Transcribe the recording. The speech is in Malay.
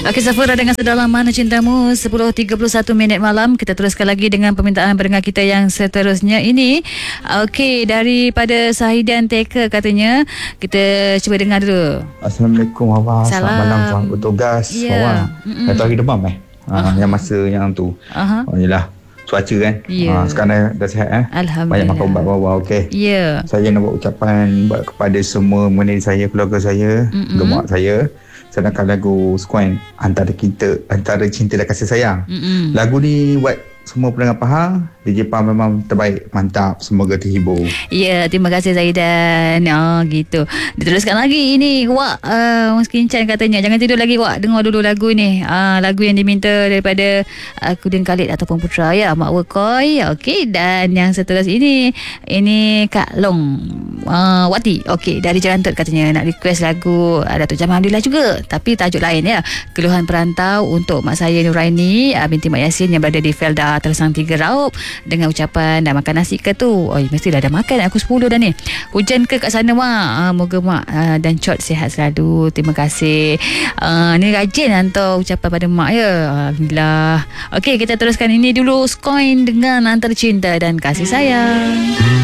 Okey, Safura dengan Sedalam Mana Cintamu 10.31 minit malam. Kita teruskan lagi dengan permintaan pendengar kita yang seterusnya ini. Okey, daripada Sahidan Teka katanya. Kita cuba dengar dulu. Assalamualaikum Awak. Selamat malam tuan bertugas. Ya. Satu hari demam yang masa yang tu. Yelah, cuaca kan. Sekarang dah sihat Alhamdulillah. Banyak makan ubat bawah. Okey. Ya. Saya nak buat ucapan buat kepada semua mengenai saya, keluarga saya, gemak saya. Sedangkan lagu Squan Antara Cinta dan Kasih Sayang. Lagu ni buat semua pendengar faham. DJ Pam memang terbaik. Mantap. Semoga terhibur. Ya, terima kasih Zaidan. Gitu. Diteruskan lagi ini. Wak Muskin Chan katanya, jangan tidur lagi Wak, dengar dulu lagu ni. Lagu yang diminta daripada Kudin Khalid ataupun Putra ya, Mak Wekoy. Okey, dan yang seterusnya ini Kak Long Wati. Okey, dari Jalan Tut katanya nak request lagu Datuk Jamal Alhamdulillah juga, tapi tajuk lain ya. Keluhan Perantau untuk mak saya Nuraini binti Mak Yasin yang berada di Felda Tersang 3 Raup, dengan ucapan dah makan nasi ke tu? Mestilah dah makan, aku 10 dah ni. Hujan ke kat sana Mak? Moga Mak dan Cot sihat selalu. Terima kasih. Ni rajin hantar ucapan pada Mak ya. Alhamdulillah. Okey, kita teruskan ini dulu. Skoin dengan Antara Cinta dan Kasih Sayang.